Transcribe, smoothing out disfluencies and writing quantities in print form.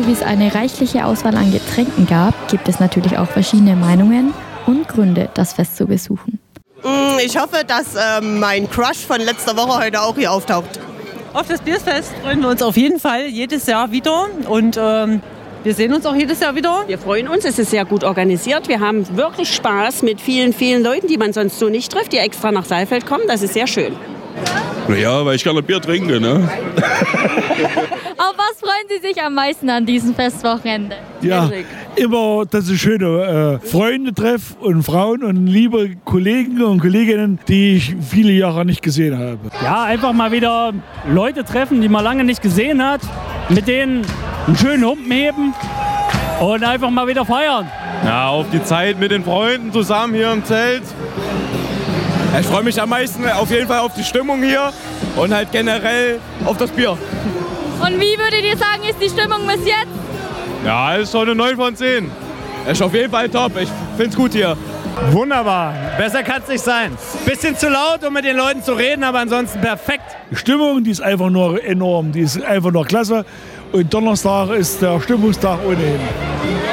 wie es eine reichliche Auswahl an Getränken gab, gibt es natürlich auch verschiedene Meinungen und Gründe, das Fest zu besuchen. Ich hoffe, dass mein Crush von letzter Woche heute auch hier auftaucht. Auf das Biersfest freuen wir uns auf jeden Fall jedes Jahr wieder und wir sehen uns auch jedes Jahr wieder. Wir freuen uns, es ist sehr gut organisiert. Wir haben wirklich Spaß mit vielen, vielen Leuten, die man sonst so nicht trifft, die extra nach Saalfeld kommen. Das ist sehr schön. Naja, weil ich gerne Bier trinke, ne? Auf was freuen Sie sich am meisten an diesem Festwochenende? Ja, immer, dass ich schöne Freunde treffe und Frauen und liebe Kollegen und Kolleginnen, die ich viele Jahre nicht gesehen habe. Ja, einfach mal wieder Leute treffen, die man lange nicht gesehen hat, mit denen einen schönen Humpen heben und einfach mal wieder feiern. Ja, auf die Zeit mit den Freunden zusammen hier im Zelt. Ich freue mich am meisten auf jeden Fall auf die Stimmung hier und halt generell auf das Bier. Und wie würdet ihr sagen, ist die Stimmung bis jetzt? Ja, ist schon eine 9 von 10. Ist auf jeden Fall top. Ich find's gut hier. Wunderbar. Besser kann es nicht sein. Bisschen zu laut, um mit den Leuten zu reden, aber ansonsten perfekt. Die Stimmung, die ist einfach nur enorm, die ist einfach nur klasse. Und Donnerstag ist der Stimmungstag ohnehin.